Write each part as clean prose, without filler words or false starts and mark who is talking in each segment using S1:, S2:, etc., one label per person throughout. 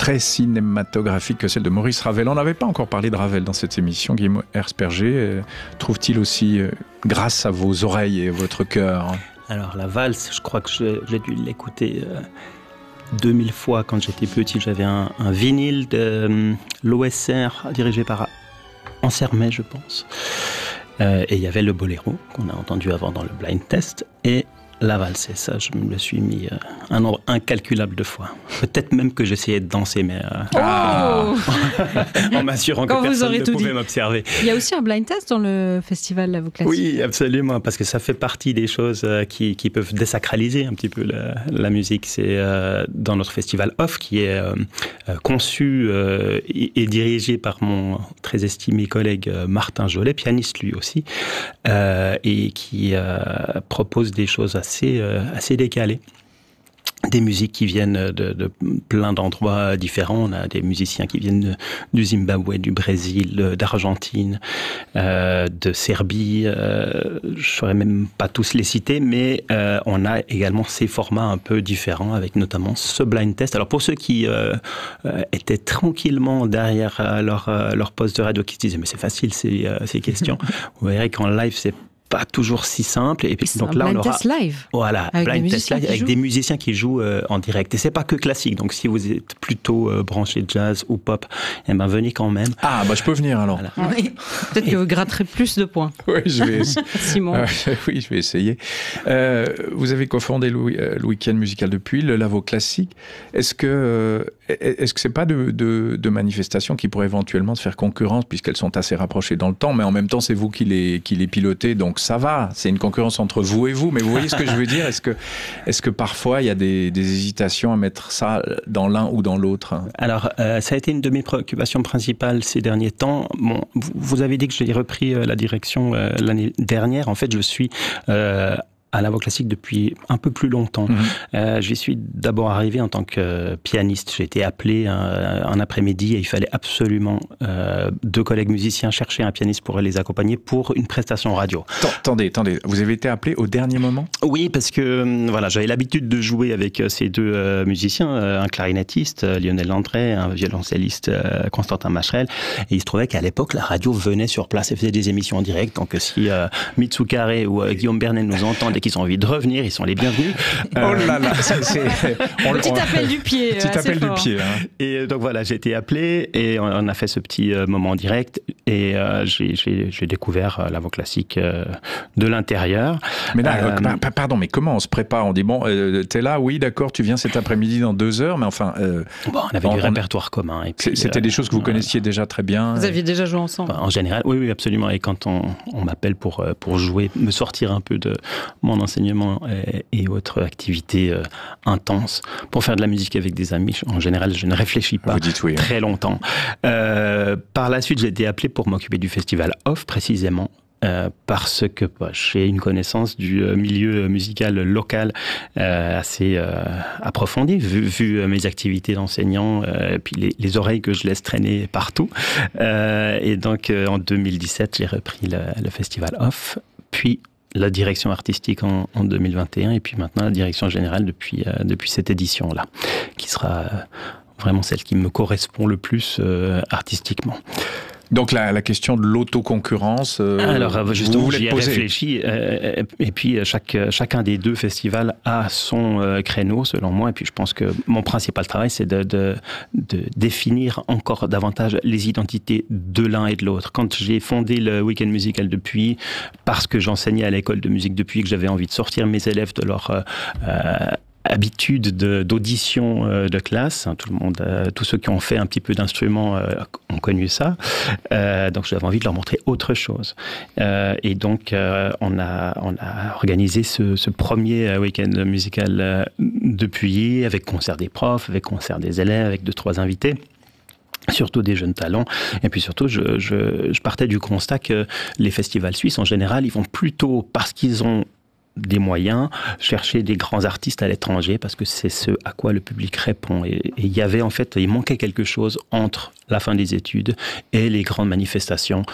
S1: très cinématographique que celle de Maurice Ravel. On n'avait pas encore parlé de Ravel dans cette émission. Guillaume Herzberger, trouve-t-il aussi grâce à vos oreilles et votre cœur?
S2: Alors la valse, je crois que j'ai dû l'écouter 2000 fois quand j'étais petit. J'avais un vinyle de l'OSR dirigé par Ansermet, je pense. Et il y avait le boléro qu'on a entendu avant dans le blind test et la valse. Et ça, je me le suis mis un nombre incalculable de fois. Peut-être même que j'essayais de danser, mais en m'assurant que personne ne pouvait m'observer.
S3: Il y a aussi un blind test dans le festival La Voix Classique.
S2: Oui, absolument, parce que ça fait partie des choses qui peuvent désacraliser un petit peu la musique. C'est dans notre festival Off, qui est conçu et dirigé par mon très estimé collègue Martin Jolet, pianiste lui aussi, et qui propose des choses assez décalées. Des musiques qui viennent de plein d'endroits différents. On a des musiciens qui viennent du Zimbabwe, du Brésil, d'Argentine, de Serbie. Je ne saurais même pas tous les citer, mais on a également ces formats un peu différents, avec notamment ce blind test. Alors pour ceux qui étaient tranquillement derrière leur poste de radio, qui se disaient mais c'est facile ces questions, vous verrez qu'en live c'est pas toujours si simple. Et puis donc là, on aura
S3: test live.
S2: Voilà, blind test live avec des musiciens qui jouent en direct. Et c'est pas que classique. Donc si vous êtes plutôt branché jazz ou pop, eh ben venez quand même.
S1: Ah bah je peux venir alors.
S3: Voilà. Oui. Peut-être que vous gratterez plus de points.
S1: Oui, je vais.
S3: Simon.
S1: Oui, je vais essayer. Vous avez cofondé le week-end musical de Puy, le Lavo Classique. Est-ce que c'est pas de manifestations qui pourraient éventuellement se faire concurrence, puisqu'elles sont assez rapprochées dans le temps, mais en même temps c'est vous qui les pilotez, donc ça va, c'est une concurrence entre vous et vous, mais vous voyez ce que je veux dire? Est-ce que parfois il y a des hésitations à mettre ça dans l'un ou dans l'autre?
S2: Alors, ça a été une de mes préoccupations principales ces derniers temps. Bon, vous avez dit que j'ai repris la direction l'année dernière. En fait, je suis à la Voix Classique depuis un peu plus longtemps. J'y suis d'abord arrivé en tant que pianiste. J'ai été appelé un après-midi et il fallait absolument 2 collègues musiciens chercher un pianiste pour les accompagner pour une prestation radio.
S1: Attendez, vous avez été appelé au dernier moment?
S2: Oui, parce que voilà, j'avais l'habitude de jouer avec ces 2 musiciens, un clarinettiste, Lionel Landré, un violoncelliste, Constantin Macherel, et il se trouvait qu'à l'époque, la radio venait sur place et faisait des émissions en direct, donc si Mitsou Carré ou Guillaume Bernet nous entendent qu'ils ont envie de revenir, ils sont les bienvenus.
S1: Oh là là,
S3: petit appel du pied.
S1: Petit appel du pied. Hein.
S2: Et donc voilà, j'ai été appelé et on a fait ce petit moment en direct et j'ai découvert la Voix Classique de l'intérieur.
S1: Mais là, pardon, mais comment on se prépare? On dit bon, t'es là, oui, d'accord, tu viens cet après-midi dans 2 heures, mais enfin.
S2: Bon, on avait du répertoire commun. Et puis,
S1: c'était des choses que vous connaissiez déjà très bien.
S3: Vous aviez déjà joué ensemble.
S2: En général, oui, absolument. Et quand on m'appelle pour jouer, me sortir un peu de mon enseignement et autres activités intenses pour faire de la musique avec des amis, en général, je ne réfléchis pas très longtemps. Par la suite, j'ai été appelé pour m'occuper du festival Off, précisément. Parce que j'ai une connaissance du milieu musical local assez approfondie, vu mes activités d'enseignant, puis les oreilles que je laisse traîner partout. Et donc, en 2017, j'ai repris le festival Off, puis la direction artistique en 2021, et puis maintenant la direction générale depuis cette édition-là, qui sera vraiment celle qui me correspond le plus artistiquement.
S1: Donc la question de l'autoconcurrence,
S2: alors justement, j'y ai
S1: poser.
S2: réfléchi, et puis chacun des 2 festivals a son créneau, selon moi, et puis je pense que mon principal travail, c'est de définir encore davantage les identités de l'un et de l'autre. Quand j'ai fondé le week-end musical de Puy, parce que j'enseignais à l'école de musique de Puy, que j'avais envie de sortir mes élèves de leur habitude d'audition de classe. Tout le monde, tous ceux qui ont fait un petit peu d'instruments ont connu ça. Donc j'avais envie de leur montrer autre chose. Et donc on a organisé ce premier week-end musical depuis, avec concert des profs, avec concert des élèves, avec 2-3 invités. Surtout des jeunes talents. Et puis surtout, je partais du constat que les festivals suisses, en général, ils vont plutôt, parce qu'ils ont des moyens, chercher des grands artistes à l'étranger parce que c'est ce à quoi le public répond. Et il manquait quelque chose entre la fin des études et les grandes manifestations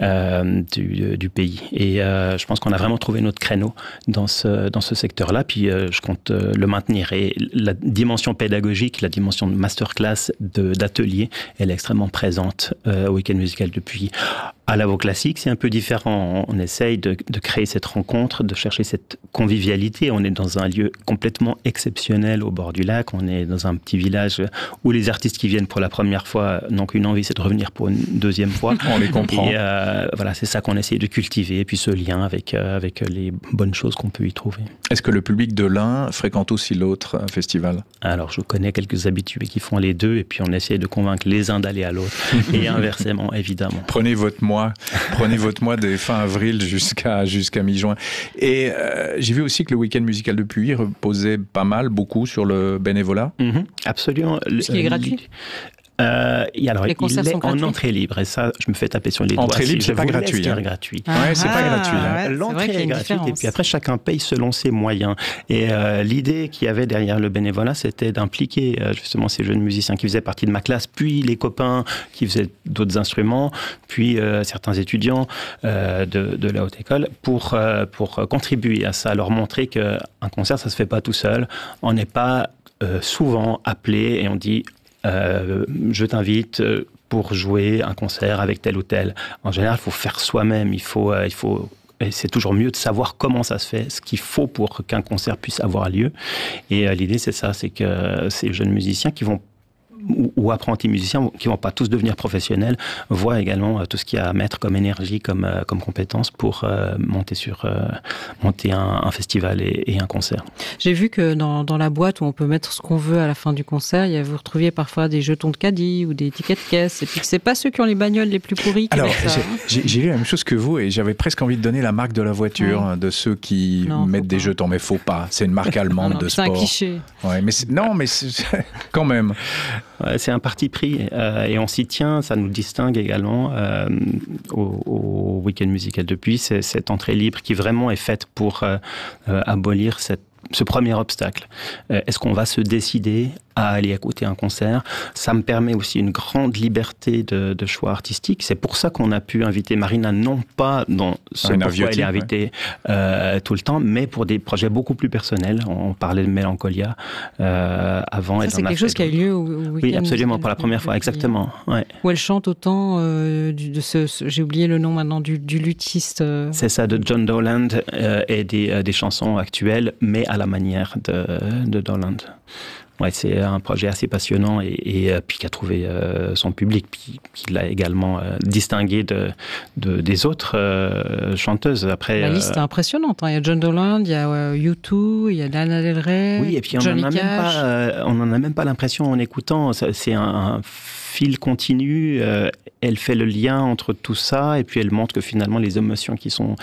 S2: du pays. Et je pense qu'on a vraiment trouvé notre créneau dans ce secteur-là. Puis je compte le maintenir. Et la dimension pédagogique, la dimension de masterclass, d'atelier, elle est extrêmement présente au Week-end musical depuis. À la Lavaux Classique, c'est un peu différent. On essaye de créer cette rencontre, de chercher cette convivialité. On est dans un lieu complètement exceptionnel au bord du lac. On est dans un petit village où les artistes qui viennent pour la première fois n'ont qu'une envie, c'est de revenir pour une deuxième fois.
S1: On les comprend.
S2: Et voilà, c'est ça qu'on essaye de cultiver. Et puis ce lien avec les bonnes choses qu'on peut y trouver.
S1: Est-ce que le public de l'un fréquente aussi l'autre festival?
S2: Alors, je connais quelques habitués qui font les deux. Et puis on essaie de convaincre les uns d'aller à l'autre. Et inversement, évidemment.
S1: Prenez votre mois des fin avril jusqu'à mi-juin. Et j'ai vu aussi que le Week-end musical de Puy reposait beaucoup sur le bénévolat.
S2: Absolument.
S3: Ce qui est gratuit.
S2: Alors,
S3: les concerts
S2: il est
S3: sont gratuits.
S2: en entrée libre, et ça, je me fais taper sur les doigts.
S1: Entrée libre, c'est pas gratuit.
S2: gratuit.
S1: Ouais, c'est pas gratuit.
S3: Ouais,
S2: L'entrée est gratuite, et puis après, chacun paye selon ses moyens. Et l'idée qu'il y avait derrière le bénévolat, c'était d'impliquer justement ces jeunes musiciens qui faisaient partie de ma classe, puis les copains qui faisaient d'autres instruments, puis certains étudiants de la haute école, pour contribuer à ça, leur montrer qu'un concert, ça se fait pas tout seul. On n'est pas souvent appelé et on dit je t'invite pour jouer un concert avec tel ou tel. En général, il faut faire soi-même. Il faut et c'est toujours mieux de savoir comment ça se fait, ce qu'il faut pour qu'un concert puisse avoir lieu. Et l'idée, c'est ça, c'est que ces jeunes musiciens qui vont ou apprentis musiciens qui ne vont pas tous devenir professionnels, voient également tout ce qu'il y a à mettre comme énergie, comme compétence pour monter un festival et un concert.
S3: J'ai vu que dans la boîte où on peut mettre ce qu'on veut à la fin du concert, vous retrouviez parfois des jetons de caddie ou des tickets de caisse, et puis que c'est pas ceux qui ont les bagnoles les plus pourries qui mettent ça.
S1: J'ai lu la même chose que vous, et j'avais presque envie de donner la marque de la voiture de ceux qui mettent des jetons, mais faut pas. C'est une marque allemande de sport.
S3: C'est un cliché.
S1: Ouais, mais quand même.
S2: Ouais, c'est un parti pris et on s'y tient, ça nous distingue également au Week-end musical de Puy. C'est cette entrée libre qui vraiment est faite pour abolir ce premier obstacle. Est-ce qu'on va se décider à aller écouter un concert? Ça me permet aussi une grande liberté de choix artistique. C'est pour ça qu'on a pu inviter Marina, non pas dans ce pourquoi elle est invitée tout le temps, mais pour des projets beaucoup plus personnels. On parlait de Mélancolia avant.
S3: Ça, c'est quelque chose qui a eu lieu au Week-end.
S2: Oui, absolument, pour la première fois, exactement. Ouais.
S3: Où elle chante autant j'ai oublié le nom maintenant, du luthiste.
S2: C'est ça, de John Dowland et des chansons actuelles, mais à la manière de Dowland. Ouais, c'est un projet assez passionnant et puis qui a trouvé son public, puis qui l'a également distingué des autres chanteuses. Après,
S3: la liste est impressionnante. Il y a John Dowland, il y a U2, il y a Lana Del Rey,
S2: oui, et puis
S3: Johnny Cash.
S2: On n'en a même pas l'impression en écoutant. C'est un fil continu. Elle fait le lien entre tout ça et puis elle montre que finalement les émotions qui sont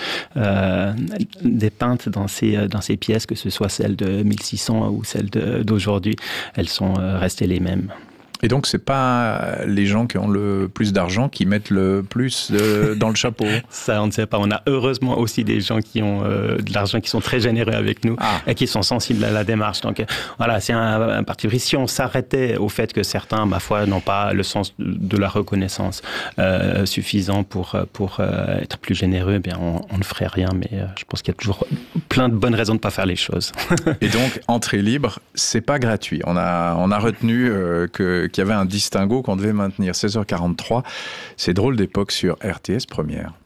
S2: dépeintes dans ces pièces, que ce soit celles de 1600 ou celles d'aujourd'hui, elles sont restées les mêmes.
S1: Et donc, c'est pas les gens qui ont le plus d'argent qui mettent le plus dans le chapeau.
S2: Ça, on ne sait pas. On a heureusement aussi des gens qui ont de l'argent, qui sont très généreux avec nous et qui sont sensibles à la démarche. Donc, voilà, c'est un parti pris. Si on s'arrêtait au fait que certains, ma foi, n'ont pas le sens de la reconnaissance suffisant pour être plus généreux, eh bien, on ne ferait rien. Mais je pense qu'il y a toujours plein de bonnes raisons de ne pas faire les choses.
S1: Et donc, entrée libre, c'est pas gratuit. On a retenu qu'il y avait un distinguo qu'on devait maintenir. 16h43, c'est Drôle d'époque sur RTS Première.